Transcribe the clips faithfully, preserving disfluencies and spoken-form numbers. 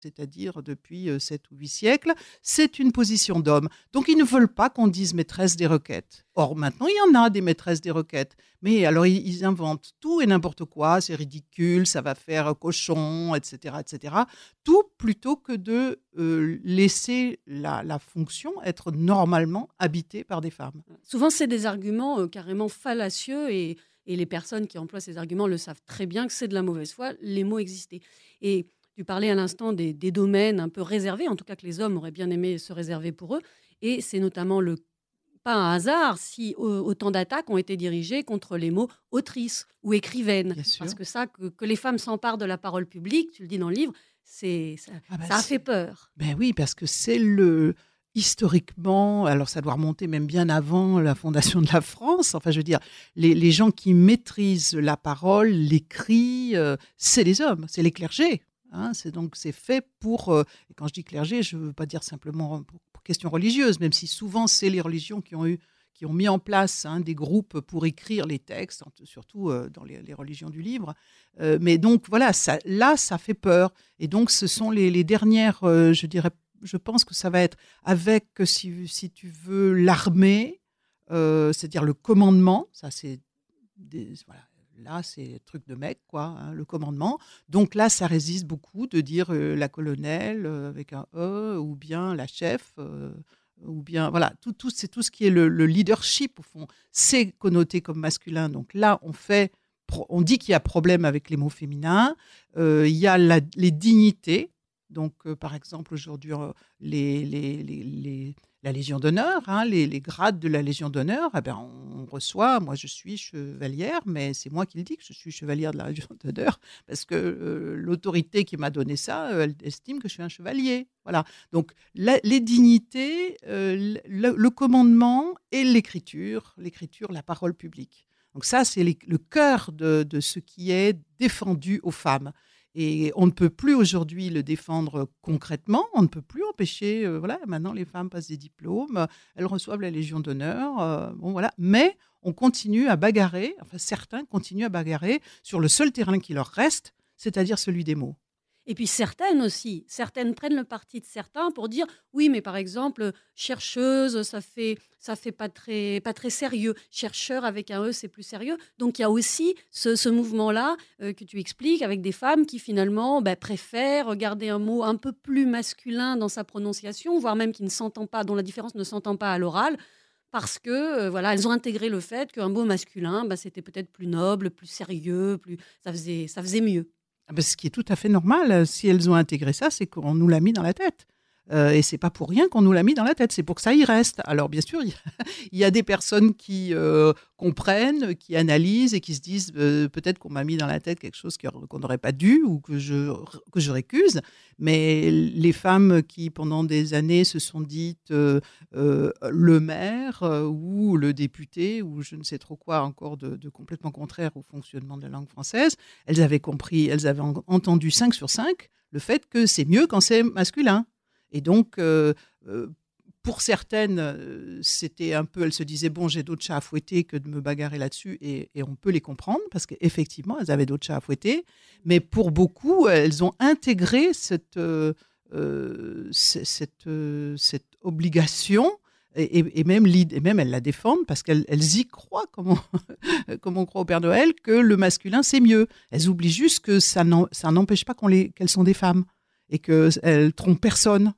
c'est-à-dire depuis euh, sept ou huit siècles, c'est une position d'homme. Donc ils ne veulent pas qu'on dise maîtresse des requêtes. Or maintenant, il y en a des maîtresses des requêtes. Mais alors ils, ils inventent tout et n'importe quoi, c'est ridicule, ça va faire cochon, et cetera, et cetera. Tout plutôt que de euh, laisser la, la fonction être normalement habitée par des femmes. Souvent, c'est des arguments euh, carrément fallacieux et, et les personnes qui emploient ces arguments le savent très bien que c'est de la mauvaise foi, les mots existaient. Et tu parlais à l'instant des, des domaines un peu réservés, en tout cas que les hommes auraient bien aimé se réserver pour eux. Et c'est notamment le pas un hasard si euh, autant d'attaques ont été dirigées contre les mots autrice ou écrivaine. Bien sûr. Parce que ça, que, que les femmes s'emparent de la parole publique, tu le dis dans le livre, c'est, ça, Ah bah ça a c'est- fait peur. Ben oui, parce que c'est le historiquement, alors ça doit remonter même bien avant la fondation de la France. Enfin, je veux dire, les, les gens qui maîtrisent la parole, l'écrit, euh, c'est les hommes, c'est les clergés. Hein, c'est donc c'est fait pour. euh, et quand je dis clergé, je ne veux pas dire simplement pour, pour question religieuse, même si souvent c'est les religions qui ont eu qui ont mis en place hein, des groupes pour écrire les textes, surtout euh, dans les, les religions du livre. Euh, mais donc voilà, ça, là, ça fait peur. Et donc, ce sont les, les dernières, euh, je dirais, je pense que ça va être avec, si, si tu veux, l'armée, euh, c'est-à-dire le commandement. Ça, c'est des, voilà. Là, c'est truc de mec, quoi, hein, le commandement. Donc là, ça résiste beaucoup de dire euh, la colonelle euh, avec un E, ou bien la chef, euh, ou bien, voilà, tout, tout, c'est tout ce qui est le, le leadership, au fond, c'est connoté comme masculin. Donc là, on fait, on dit qu'il y a problème avec les mots féminins. Euh, il y a la- les dignités. Donc, euh, par exemple, aujourd'hui, euh, les, les, les, les- la Légion d'honneur, hein, les, les grades de la Légion d'honneur, eh ben, on reçoit, moi je suis chevalière, mais c'est moi qui le dis que je suis chevalière de la Légion d'honneur, parce que euh, l'autorité qui m'a donné ça, euh, elle estime que je suis un chevalier. Voilà. Donc, la- les dignités, euh, le, le commandement et l'écriture, l'écriture, la parole publique. Donc ça, c'est les- le cœur de, de ce qui est défendu aux femmes. Et on ne peut plus aujourd'hui le défendre concrètement, on ne peut plus empêcher, euh, voilà, maintenant les femmes passent des diplômes, elles reçoivent la Légion d'honneur, euh, bon voilà, mais on continue à bagarrer, enfin certains continuent à bagarrer sur le seul terrain qui leur reste, c'est-à-dire celui des mots. Et puis certaines aussi, certaines prennent le parti de certains pour dire oui, mais par exemple, chercheuse, ça fait ça fait pas très pas très sérieux. Chercheur avec un E, c'est plus sérieux. Donc il y a aussi ce, ce mouvement-là euh, que tu expliques avec des femmes qui finalement bah, préfèrent garder un mot un peu plus masculin dans sa prononciation, voire même qui ne s'entend pas, dont la différence ne s'entend pas à l'oral. Parce que euh, voilà, elles ont intégré le fait qu'un mot masculin, bah, c'était peut-être plus noble, plus sérieux, plus ça faisait ça faisait mieux. Ah ben, ce qui est tout à fait normal, si elles ont intégré ça, c'est qu'on nous l'a mis dans la tête. Euh, et c'est pas pour rien qu'on nous l'a mis dans la tête, c'est pour que ça y reste. Alors bien sûr, il y a, il y a des personnes qui euh, comprennent, qui analysent et qui se disent euh, peut-être qu'on m'a mis dans la tête quelque chose qui- qu'on n'aurait pas dû ou que je, que je récuse. Mais les femmes qui, pendant des années, se sont dites euh, euh, le maire euh, ou le député ou je ne sais trop quoi encore de, de complètement contraire au fonctionnement de la langue française, elles avaient compris, elles avaient en- entendu cinq sur cinq le fait que c'est mieux quand c'est masculin. Et donc, euh, euh, pour certaines, euh, c'était un peu, elles se disaient, bon, j'ai d'autres chats à fouetter que de me bagarrer là-dessus, et, et on peut les comprendre, parce qu'effectivement, elles avaient d'autres chats à fouetter. Mais pour beaucoup, elles ont intégré cette, euh, euh, c- cette, euh, cette obligation, et, et- et même, l'id- et même elles la défendent, parce qu'elles elles y croient, comme on, comme on croit au Père Noël, que le masculin, c'est mieux. Elles oublient juste que ça n'en- ça n'empêche pas qu'on les- qu'elles sont des femmes, et qu'elles trompent personne.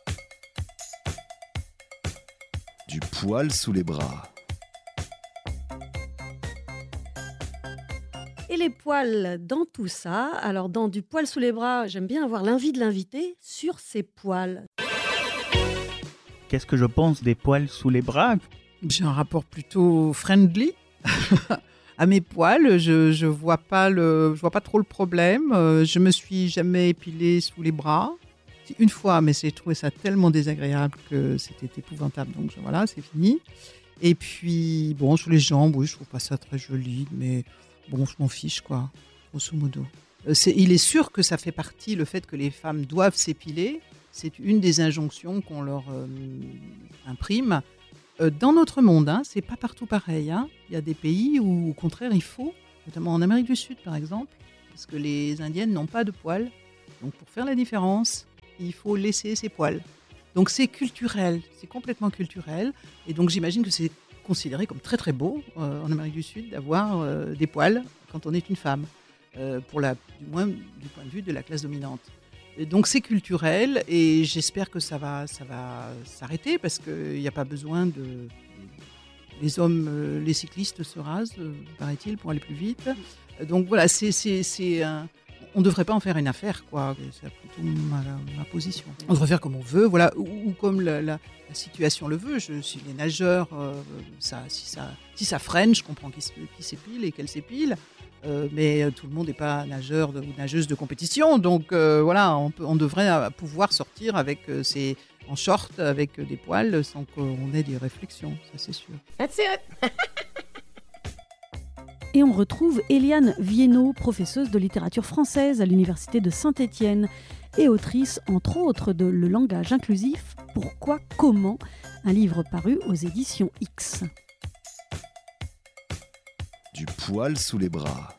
Du poil sous les bras. Et les poils dans tout ça, alors dans du poil sous les bras, j'aime bien avoir l'envie de l'inviter sur ses poils. Qu'est-ce que je pense des poils sous les bras? J'ai un rapport plutôt friendly à mes poils. Je je vois pas le, je vois pas trop le problème. Euh, je me suis jamais épilée sous les bras. C'est une fois, mais j'ai trouvé ça tellement désagréable que c'était épouvantable. Donc je- voilà, c'est fini. Et puis bon, sur les jambes, oui, je trouve pas ça très joli, mais bon, je m'en fiche quoi, grosso modo. Euh, c'est, il est sûr que ça fait partie, le fait que les femmes doivent s'épiler. C'est une des injonctions qu'on leur euh, imprime. Euh, dans notre monde, hein, c'est pas partout pareil. Hein. Il y a des pays où, au contraire, il faut, notamment en Amérique du Sud, par exemple, parce que les Indiennes n'ont pas de poils. Donc, pour faire la différence, il faut laisser ses poils. Donc c'est culturel, c'est complètement culturel. Et donc j'imagine que c'est considéré comme très très beau euh, en Amérique du Sud d'avoir euh, des poils quand on est une femme, euh, pour la, du moins du point de vue de la classe dominante. Et donc c'est culturel et j'espère que ça va, ça va s'arrêter parce qu'il n'y a pas besoin de... Les hommes, euh, les cyclistes se rasent, euh, paraît-il, pour aller plus vite. Donc voilà, c'est, c'est, c'est un... on ne devrait pas en faire une affaire, quoi. C'est plutôt ma, ma position. On devrait faire comme on veut, voilà, ou, ou comme la, la, la situation le veut. Je suis les nageurs, euh, ça, si, ça, si ça freine, je comprends qui, qui s'épile et qu'elle s'épile. Euh, mais tout le monde n'est pas nageur de, ou nageuse de compétition, donc euh, voilà, on, peut, on devrait pouvoir sortir avec euh, ses, en short avec des poils sans qu'on ait des réflexions, ça c'est sûr. That's it. Et on retrouve Éliane Viennot, professeuse de littérature française à l'université de Saint-Étienne et autrice, entre autres, de Le langage inclusif, Pourquoi, comment, un livre paru aux éditions X. Du poil sous les bras.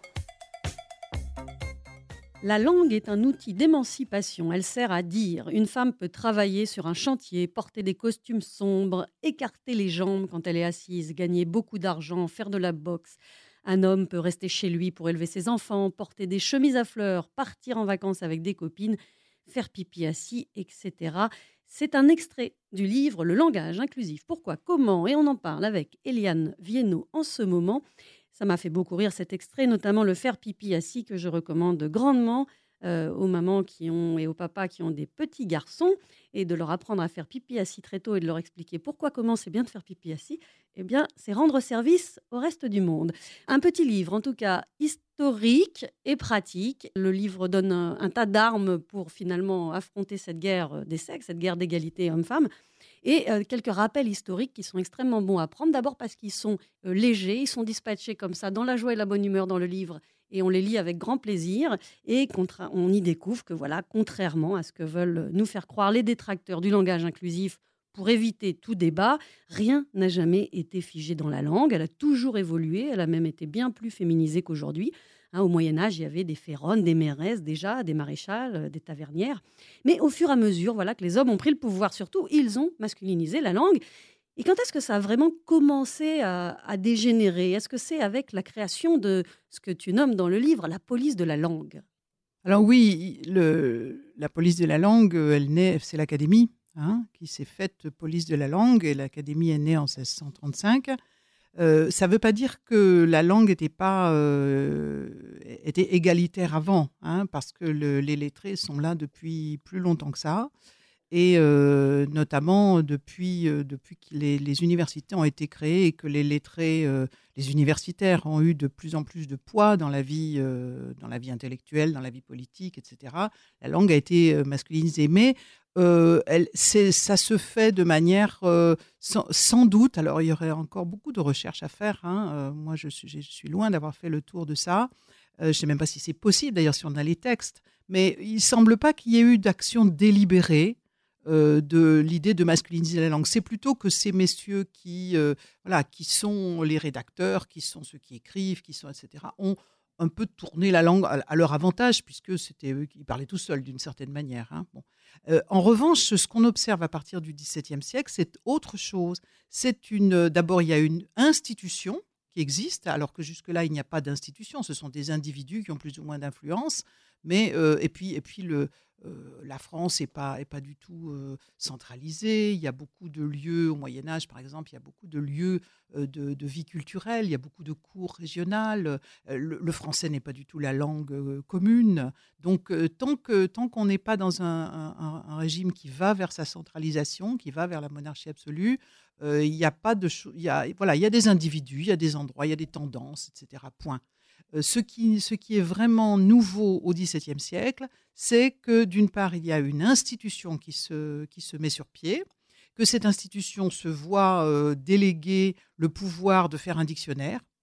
La langue est un outil d'émancipation. Elle sert à dire. Une femme peut travailler sur un chantier, porter des costumes sombres, écarter les jambes quand elle est assise, gagner beaucoup d'argent, faire de la boxe. Un homme peut rester chez lui pour élever ses enfants, porter des chemises à fleurs, partir en vacances avec des copines, faire pipi assis, et cetera. C'est un extrait du livre Le langage inclusif. Pourquoi, comment, et on en parle avec Éliane Viennot en ce moment. Ça m'a fait beaucoup rire cet extrait, notamment le faire pipi assis que je recommande grandement euh, aux mamans qui ont, et aux papas qui ont des petits garçons, et de leur apprendre à faire pipi assis très tôt et de leur expliquer pourquoi, comment c'est bien de faire pipi assis. Eh bien, c'est rendre service au reste du monde. Un petit livre, en tout cas historique et pratique. Le livre donne un, un tas d'armes pour finalement affronter cette guerre des sexes, cette guerre d'égalité homme-femme. Et euh, quelques rappels historiques qui sont extrêmement bons à prendre. D'abord parce qu'ils sont euh, légers, ils sont dispatchés comme ça, dans la joie et la bonne humeur dans le livre. Et on les lit avec grand plaisir. Et contra- on y découvre que, voilà, contrairement à ce que veulent nous faire croire les détracteurs du langage inclusif, pour éviter tout débat, rien n'a jamais été figé dans la langue. Elle a toujours évolué, elle a même été bien plus féminisée qu'aujourd'hui. Hein, au Moyen-Âge, il y avait des férones, des mairesses déjà, des maréchales, des tavernières. Mais au fur et à mesure, voilà, que les hommes ont pris le pouvoir, surtout, ils ont masculinisé la langue. Et quand est-ce que ça a vraiment commencé à, à dégénérer ? Est-ce que c'est avec la création de ce que tu nommes dans le livre la police de la langue ? Alors oui, le, la police de la langue, elle naît, c'est l'Académie, hein, qui s'est faite police de la langue, et l'Académie est née en seize cent trente-cinq. Euh, ça ne veut pas dire que la langue était, pas, euh, était égalitaire avant, hein, parce que le, les lettrés sont là depuis plus longtemps que ça, et euh, notamment depuis, euh, depuis que les, les universités ont été créées et que les lettrés, euh, les universitaires ont eu de plus en plus de poids dans la vie, euh, dans la vie intellectuelle, dans la vie politique, et cetera. La langue a été masculinisée, mais Euh, elle, c'est, ça se fait de manière euh, sans, sans doute, alors il y aurait encore beaucoup de recherches à faire, hein. euh, moi je suis, je suis loin d'avoir fait le tour de ça, euh, je ne sais même pas si c'est possible d'ailleurs si on a les textes, mais il ne semble pas qu'il y ait eu d'action délibérée euh, de l'idée de masculiniser la langue. C'est plutôt que ces messieurs qui, euh, voilà, qui sont les rédacteurs, qui sont ceux qui écrivent, qui sont et cetera, ont un peu tourné la langue à, à leur avantage, puisque c'était eux qui parlaient tout seuls d'une certaine manière, hein. Bon. Euh, en revanche, ce qu'on observe à partir du dix-septième siècle, c'est autre chose. C'est une, d'abord, il y a une institution qui existe, alors que jusque-là, il n'y a pas d'institution. Ce sont des individus qui ont plus ou moins d'influence. Mais, euh, et puis, et puis le, euh, la France n'est pas, est pas du tout euh, centralisée. Il y a beaucoup de lieux, au Moyen-Âge, par exemple, il y a beaucoup de lieux euh, de, de vie culturelle. Il y a beaucoup de cours régionales. Euh, le, le français n'est pas du tout la langue euh, commune. Donc, euh, tant, que, tant qu'on n'est pas dans un, un, un régime qui va vers sa centralisation, qui va vers la monarchie absolue, euh, il y a pas de cho- il y a, voilà, il y a des individus, il y a des endroits, il y a des tendances, et cetera. Point. Euh, ce, qui, ce qui est vraiment nouveau au dix-septième siècle, c'est que d'une part, il y a une institution qui se, qui se met sur pied, que cette institution se voit euh, déléguer le pouvoir de faire un dictionnaire. Alors,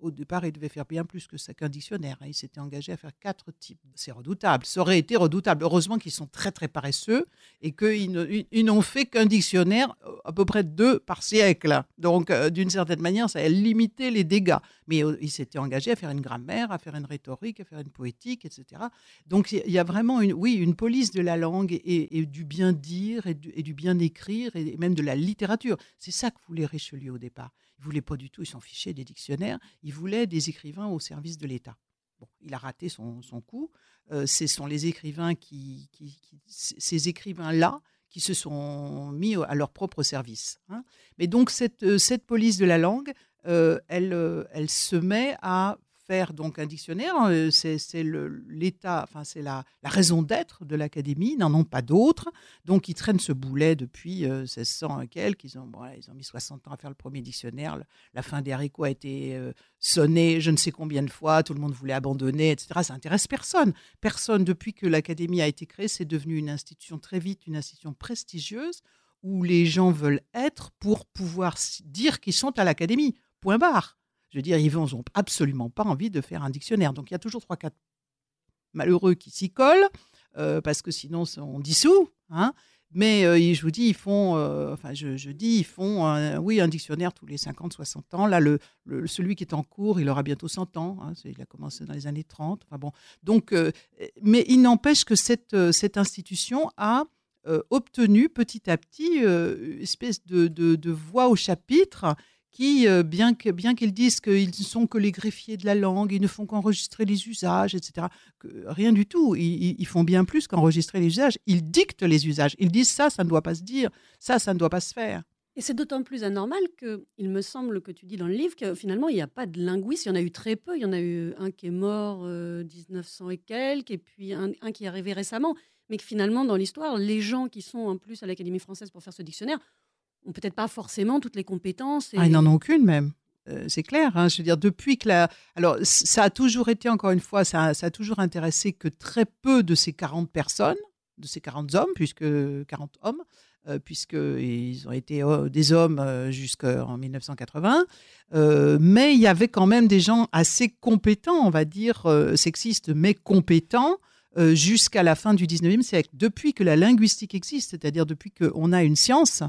au départ, il devait faire bien plus que ça qu'un dictionnaire. Hein. Il s'était engagé à faire quatre types. C'est redoutable. Ça aurait été redoutable. Heureusement qu'ils sont très, très paresseux et qu'ils ne, ils n'ont fait qu'un dictionnaire, à peu près deux par siècle. Donc, euh, d'une certaine manière, ça a limité les dégâts. Mais euh, ils s'étaient engagés à faire une grammaire, à faire une rhétorique, à faire une poétique, et cetera. Donc, il y a vraiment, une, oui, une police de la langue et, et du bien dire et du, et du bien écrire et même de la littérature. C'est ça que voulait Richelieu au départ. Il ne voulait pas du tout, il s'en fichait des dictionnaires, il voulait des écrivains au service de l'État. Bon, il a raté son, son coup. Euh, ce sont les écrivains qui, qui, qui, ces écrivains-là qui se sont mis à leur propre service. Hein. Mais donc, cette, cette police de la langue, euh, elle, elle se met à faire donc un dictionnaire. C'est, c'est le, l'État, enfin, c'est la, la raison d'être de l'Académie, ils n'en ont pas d'autres. Donc, ils traînent ce boulet depuis euh, seize cents et quelques. Ils ont, bon, ils ont mis soixante ans à faire le premier dictionnaire. Le, la fin des haricots a été euh, sonnée je ne sais combien de fois. Tout le monde voulait abandonner, et cetera. Ça n'intéresse personne. Personne, depuis que l'Académie a été créée, c'est devenu une institution très vite, une institution prestigieuse où les gens veulent être pour pouvoir dire qu'ils sont à l'Académie. Point barre. Je veux dire, ils n'ont absolument pas envie de faire un dictionnaire. Donc, il y a toujours trois, quatre malheureux qui s'y collent, euh, parce que sinon, on dissout. Hein. Mais euh, je vous dis, ils font, euh, enfin, je, je dis, ils font, un, oui, un dictionnaire tous les cinquante, soixante ans. Là, le, le, celui qui est en cours, il aura bientôt cent ans. Hein. Il a commencé dans les années trente. Enfin, bon. Donc, euh, mais il n'empêche que cette, cette institution a euh, obtenu petit à petit euh, une espèce de, de, de voix au chapitre qui, euh, bien, que, bien qu'ils disent qu'ils ne sont que les greffiers de la langue, ils ne font qu'enregistrer les usages, et cetera. Que, rien du tout. Ils, ils font bien plus qu'enregistrer les usages. Ils dictent les usages. Ils disent ça, ça ne doit pas se dire. Ça, ça ne doit pas se faire. Et c'est d'autant plus anormal qu'il me semble que tu dis dans le livre que finalement, il n'y a pas de linguiste. Il y en a eu très peu. Il y en a eu un qui est mort euh, dix-neuf cents et quelques, et puis un, un qui est arrivé récemment. Mais que finalement, dans l'histoire, les gens qui sont en plus à l'Académie française pour faire ce dictionnaire n'ont peut-être pas forcément toutes les compétences. Et... Ah, ils n'en ont aucune même. Euh, c'est clair. Hein, je veux dire, depuis que la... Alors, ça a toujours été, encore une fois, ça a, ça a toujours intéressé que très peu de ces quarante personnes, de ces quarante hommes, puisque quarante hommes, euh, puisqu'ils ont été euh, des hommes euh, jusqu'en dix-neuf cent quatre-vingts. Euh, mais il y avait quand même des gens assez compétents, on va dire, euh, sexistes, mais compétents, euh, jusqu'à la fin du dix-neuvième siècle. Depuis que la linguistique existe, c'est-à-dire depuis qu'on a une science...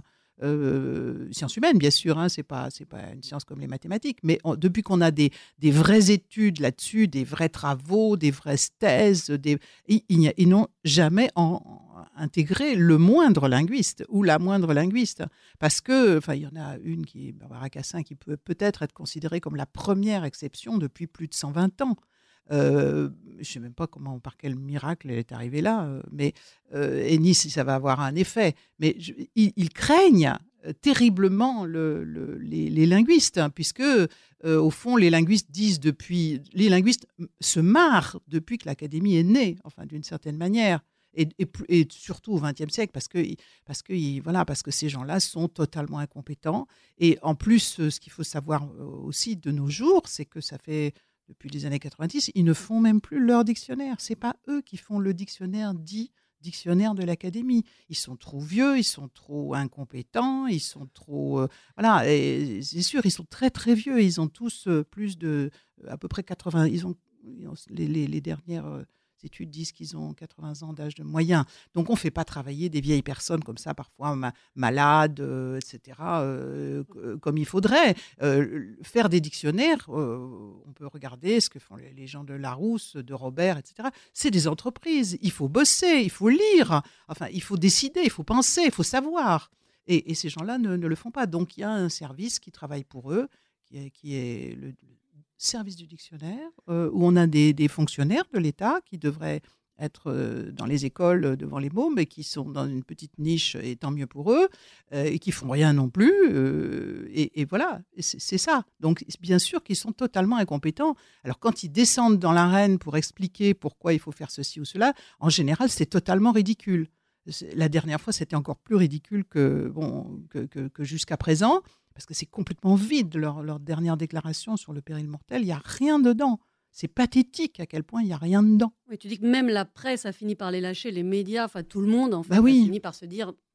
Euh, sciences humaines, bien sûr, hein, c'est pas, c'est pas une science comme les mathématiques, mais on, depuis qu'on a des, des vraies études là-dessus, des vrais travaux, des vraies thèses, des, ils, ils n'ont jamais en, en, intégré le moindre linguiste ou la moindre linguiste. Parce que, enfin, il y en a une qui est Barbara Cassin, qui peut peut-être être considérée comme la première exception depuis plus de cent vingt ans. Euh, je ne sais même pas comment, par quel miracle elle est arrivée là, euh, mais, euh, et ni si ça va avoir un effet. Mais je, ils, ils craignent terriblement le, le, les, les linguistes, hein, puisque, euh, au fond, les linguistes disent depuis... Les linguistes se marrent depuis que l'Académie est née, enfin, d'une certaine manière. Et, et, et surtout au vingtième siècle, parce que, parce, que, voilà, parce que ces gens-là sont totalement incompétents. Et en plus, ce qu'il faut savoir aussi de nos jours, c'est que ça fait... Depuis les années quatre-vingt-dix, ils ne font même plus leur dictionnaire. Ce n'est pas eux qui font le dictionnaire dit dictionnaire de l'Académie. Ils sont trop vieux, ils sont trop incompétents, ils sont trop... Euh, voilà, et c'est sûr, ils sont très très vieux. Ils ont tous euh, plus de... Euh, à peu près quatre-vingts... Ils ont, ils ont les, les, les dernières... Euh, études disent qu'ils ont quatre-vingts ans d'âge de moyen. Donc, on ne fait pas travailler des vieilles personnes comme ça, parfois ma- malades, euh, et cetera, euh, comme il faudrait. Euh, faire des dictionnaires, euh, on peut regarder ce que font les, les gens de Larousse, de Robert, et cetera. C'est des entreprises. Il faut bosser, il faut lire. Enfin, il faut décider, il faut penser, il faut savoir. Et, et ces gens-là ne, ne le font pas. Donc, il y a un service qui travaille pour eux, qui est, qui est le service du dictionnaire, euh, où on a des, des fonctionnaires de l'État qui devraient être euh, dans les écoles euh, devant les mots, mais qui sont dans une petite niche, et tant mieux pour eux, euh, et qui font rien non plus. Euh, et, et voilà, et c'est, c'est ça. Donc, bien sûr qu'ils sont totalement incompétents. Alors, quand ils descendent dans l'arène pour expliquer pourquoi il faut faire ceci ou cela, en général, c'est totalement ridicule. La dernière fois, c'était encore plus ridicule que, bon, que, que, que jusqu'à présent, parce que c'est complètement vide, leur, leur dernière déclaration sur le péril mortel, il n'y a rien dedans. C'est pathétique à quel point il n'y a rien dedans. Oui, tu dis que même la presse a fini par les lâcher, les médias, enfin tout le monde en fait, bah oui. a fini par se dire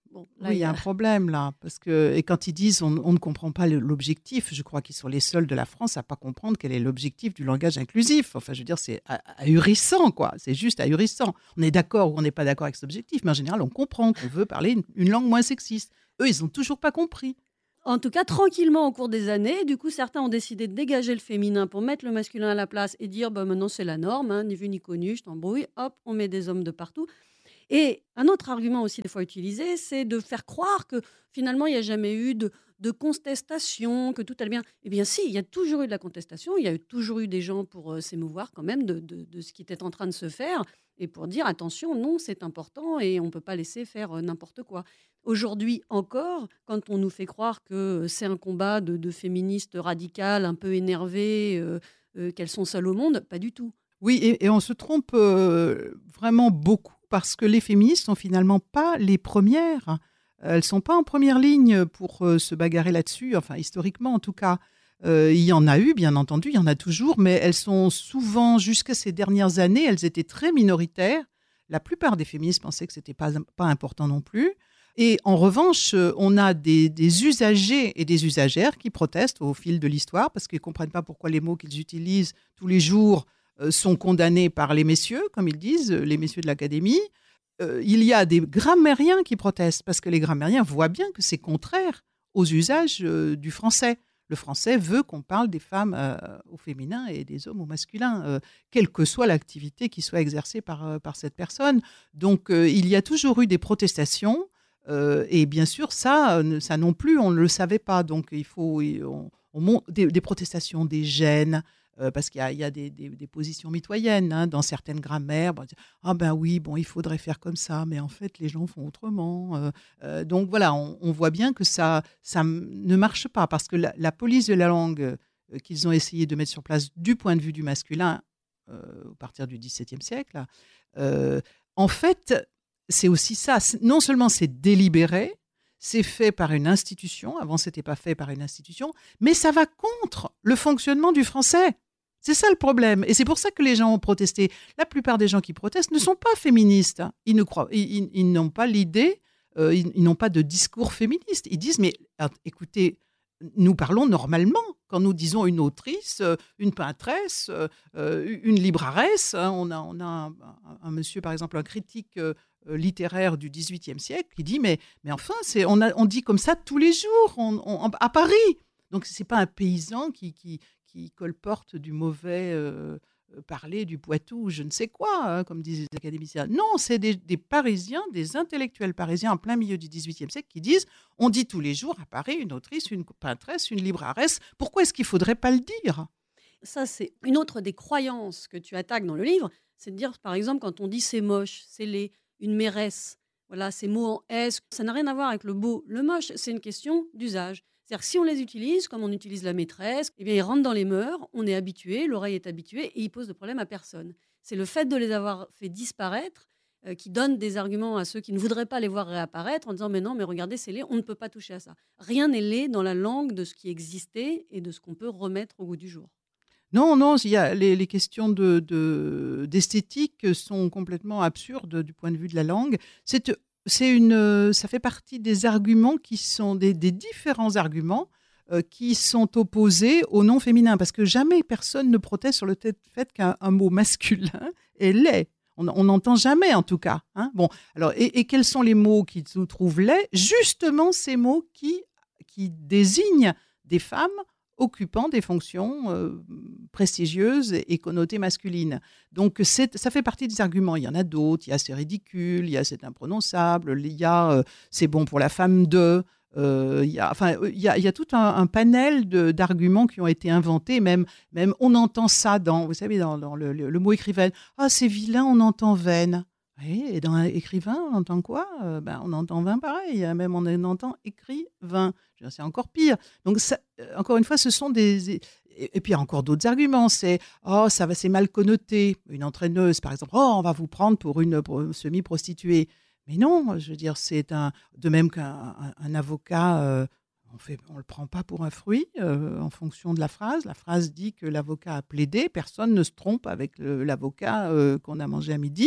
Bon, là, Oui, il y a un problème là, parce que et quand ils disent on, on ne comprend pas le- l'objectif, je crois qu'ils sont les seuls de la France à pas comprendre quel est l'objectif du langage inclusif. Enfin, je veux dire, c'est a- ahurissant, quoi. C'est juste ahurissant. On est d'accord ou on n'est pas d'accord avec cet objectif, mais en général, on comprend qu'on veut parler une, une langue moins sexiste. Eux, ils n'ont toujours pas compris. En tout cas, tranquillement, au cours des années, du coup, certains ont décidé de dégager le féminin pour mettre le masculin à la place et dire bah, maintenant c'est la norme, hein, ni vu ni connu, je t'embrouille, hop, on met des hommes de partout. Et un autre argument aussi des fois utilisé, c'est de faire croire que finalement il n'y a jamais eu de, de contestation, que tout allait bien. Eh bien si, il y a toujours eu de la contestation, il y a eu- toujours eu des gens pour euh, s'émouvoir quand même de, de- de ce qui était en train de se faire et pour dire attention, non, c'est important et on ne peut pas laisser faire euh, n'importe quoi. Aujourd'hui encore, quand on nous fait croire que c'est un combat de, de féministes radicales, un peu énervées, euh, euh, qu'elles sont seules au monde, pas du tout. Oui, et, et on se trompe euh, vraiment beaucoup parce que les féministes sont finalement pas les premières. Elles sont pas en première ligne pour euh, se bagarrer là-dessus, enfin historiquement en tout cas. Euh, il y en a eu, bien entendu, il y en a toujours, mais elles sont souvent, jusqu'à ces dernières années, elles étaient très minoritaires. La plupart des féministes pensaient que c'était pas, pas important non plus. Et en revanche, euh, on a des, des usagers et des usagères qui protestent au fil de l'histoire parce qu'ils ne comprennent pas pourquoi les mots qu'ils utilisent tous les jours euh, sont condamnés par les messieurs, comme ils disent, euh, les messieurs de l'Académie. Euh, il y a des grammairiens qui protestent parce que les grammairiens voient bien que c'est contraire aux usages euh, du français. Le français veut qu'on parle des femmes euh, au féminin et des hommes au masculin, euh, quelle que soit l'activité qui soit exercée par, euh, par cette personne. Donc, euh, il y a toujours eu des protestations. Euh, et bien sûr, ça, euh, ça non plus, on ne le savait pas. Donc, il faut on, on monte des, des protestations, des gènes, euh, parce qu'il y a, il y a des, des- des positions mitoyennes hein, dans certaines grammaires. Bon, ah ben oui, bon, il faudrait faire comme ça, mais en fait, les gens font autrement. Euh, euh, donc voilà, on, on voit bien que ça, ça m- ne marche pas, parce que la, la police de la langue euh, qu'ils ont essayé de mettre sur place du point de vue du masculin euh, à partir du dix-septième siècle, là, euh, en fait, c'est aussi ça. C'est- Non seulement c'est délibéré, c'est fait par une institution, avant c'était pas fait par une institution, mais ça va contre le fonctionnement du français. C'est ça le problème. Et c'est pour ça que les gens ont protesté. La plupart des gens qui protestent ne sont pas féministes. hein. Ils ne croient, ils, ils- ils n'ont pas l'idée, euh, ils, ils n'ont pas de discours féministe. Ils disent, mais ah, écoutez, nous parlons normalement. Quand nous disons une autrice, euh, une peintresse, euh, euh, une libraresse, hein, on a, on a un, un- un monsieur, par exemple, un critique euh, euh, littéraire du dix-huitième siècle qui dit, mais, mais enfin, c'est, on, a, on dit comme ça tous les jours on- on- à Paris. Donc, ce n'est pas un paysan qui, qui, qui colporte du mauvais euh, euh, parler, du Poitou, ou je ne sais quoi, hein, comme disent les académiciens. Non, c'est des, des Parisiens, des intellectuels parisiens en plein milieu du dix-huitième siècle qui disent on dit tous les jours à Paris une autrice, une peintresse, une libraresse. Pourquoi est-ce qu'il ne faudrait pas le dire? Ça, c'est une autre des croyances que tu attaques dans le livre, c'est de dire, par exemple, quand on dit c'est moche, c'est laid, une mairesse, voilà, ces mots en S, ça n'a rien à voir avec le beau, le moche, c'est une question d'usage. C'est-à-dire que si on les utilise, comme on utilise la maîtresse, eh bien, ils rentrent dans les mœurs, on est habitué, l'oreille est habituée, et ils posent de problème à personne. C'est le fait de les avoir fait disparaître euh, qui donne des arguments à ceux qui ne voudraient pas les voir réapparaître en disant mais non, mais regardez, c'est laid, on ne peut pas toucher à ça. Rien n'est laid dans la langue de ce qui existait et de ce qu'on peut remettre au goût du jour. Non, non, il y a, les, les questions de, de- d'esthétique sont complètement absurdes du point de vue de la langue. C'est, c'est une, ça fait partie des arguments qui sont des, des différents arguments euh, qui sont opposés au non féminin, parce que jamais personne ne proteste sur le t- fait qu'un un mot masculin est laid. On n'entend jamais, en tout cas. hein. Bon, alors, et, et quels sont les mots qui se trouvent laids? Justement, ces mots qui, qui désignent des femmes occupant des fonctions euh, prestigieuses et connotées masculines. Donc, c'est, ça fait partie des arguments. Il y en a d'autres. Il y a c'est ridicule, il y a c'est imprononçable, il y a euh, c'est bon pour la femme de. Euh, il, y a, enfin, il, y a, il y a tout un, un panel de, d'arguments qui ont été inventés. Même, même on entend ça dans, vous savez, dans, dans le, le, le mot écrivaine. Ah, c'est vilain, on entend veine. Oui, et dans écrivain, on entend quoi euh, ben, On entend vin pareil, même on entend écrivain. Je veux dire, c'est encore pire. Donc, ça, euh, encore une fois, ce sont des... Et, et puis, il y a encore d'autres arguments. C'est, oh, ça va, c'est mal connoté. Une entraîneuse, par exemple, oh, on va vous prendre pour une, pour une semi-prostituée. Mais non, je veux dire, c'est un... De même qu'un un, un avocat... Euh, on ne le prend pas pour un fruit euh, en fonction de la phrase. La phrase dit que l'avocat a plaidé. Personne ne se trompe avec le, l'avocat euh, qu'on a mangé à midi.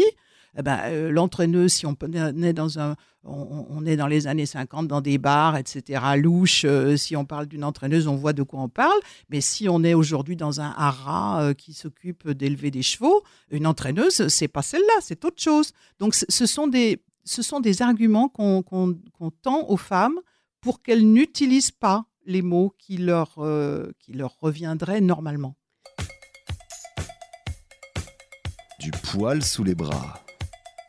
eh ben, euh, l'entraîneuse, si on est dans un, on, on est dans les années cinquante, dans des bars, et cetera, louche, euh, si on parle d'une entraîneuse, on voit de quoi on parle. Mais si on est aujourd'hui dans un haras euh, qui s'occupe d'élever des chevaux, une entraîneuse, c'est pas celle-là, c'est autre chose. Donc, c- ce sont des, ce sont des arguments qu'on, qu'on, qu'on tend aux femmes pour qu'elles n'utilisent pas les mots qui leur, euh, qui leur reviendraient normalement. Du poil sous les bras.